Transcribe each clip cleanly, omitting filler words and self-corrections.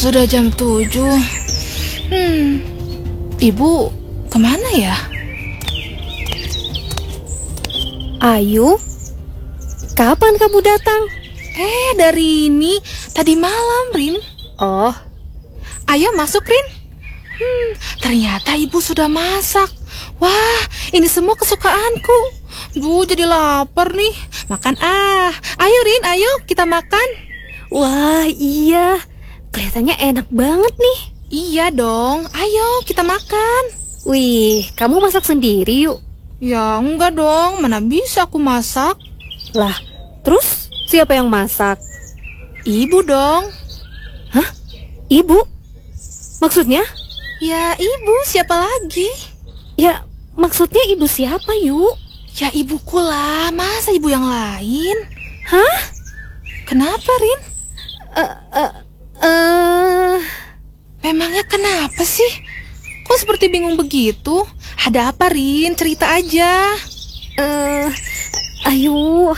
sudah jam 7. Ibu kemana ya? Ayu, kapan kamu datang? Dari ini tadi malam, Rin. Oh, Ayo masuk, Rin. Ternyata ibu sudah masak. Wah, ini semua kesukaanku. Bu, jadi lapar nih. Makan ah. Ayo, Rin, ayo kita makan. wah iya, kelihatannya enak banget nih. Iya dong, ayo kita makan. Wih, kamu masak sendiri yuk. Ya enggak dong, mana bisa aku masak. Lah, terus siapa yang masak? Ibu dong. Hah? Ibu? Maksudnya? Ya ibu, siapa lagi? Ya, maksudnya ibu siapa yuk? Ya ibuku lah, masa ibu yang lain? Hah? Kenapa, Rin? Eh, Memangnya kenapa sih? Kok seperti bingung begitu? Ada apa, Rin? Cerita aja. Ayu,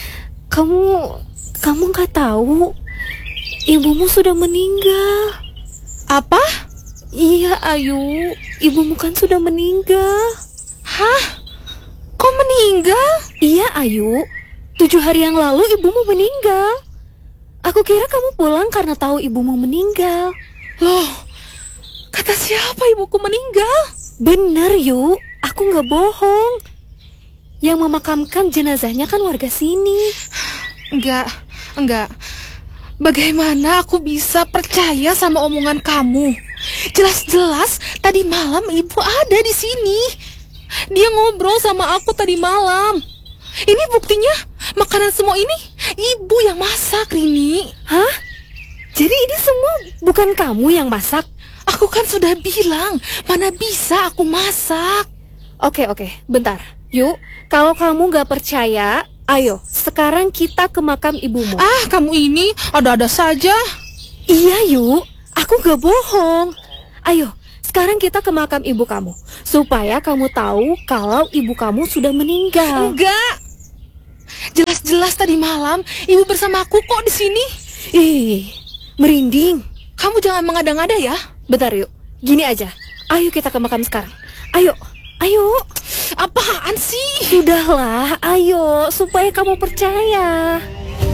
kamu nggak tahu? Ibumu sudah meninggal. Apa? Iya, Ayu, ibumu kan sudah meninggal. Hah? Kok meninggal? Iya, Ayu, 7 hari yang lalu ibumu meninggal. Aku kira kamu pulang karena tahu ibumu meninggal. Loh, kata siapa ibuku meninggal? Bener, Yu, aku nggak bohong. Yang memakamkan jenazahnya kan warga sini. Enggak. Bagaimana aku bisa percaya sama omongan kamu? Jelas-jelas tadi malam ibu ada di sini. Dia ngobrol sama aku tadi malam. Ini buktinya, makanan semua ini ibu yang masak, Rini. Hah? Jadi ini semua bukan kamu yang masak? Aku kan sudah bilang, mana bisa aku masak. Oke, bentar. Yuk, kalau kamu nggak percaya, ayo sekarang kita ke makam ibumu. Ah, kamu ini ada-ada saja. Iya, Yuk, aku nggak bohong. Ayo, sekarang kita ke makam ibu kamu, supaya kamu tahu kalau ibu kamu sudah meninggal. Enggak. Jelas-jelas tadi malam ibu bersama aku kok di sini. Ih, merinding. Kamu jangan mengada-ngada ya. Bentar, Yuk. Gini aja. Ayo kita ke makam sekarang. Ayo. Apaan sih? Sudahlah, ayo supaya kamu percaya.